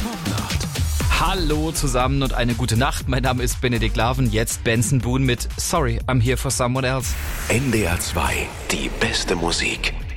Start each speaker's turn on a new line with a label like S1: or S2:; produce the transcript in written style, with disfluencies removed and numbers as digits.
S1: Hallo zusammen und eine gute Nacht. Mein Name ist Benedikt Laven, jetzt Benson Boone mit Sorry, I'm Here for Someone Else.
S2: NDR 2, die beste Musik.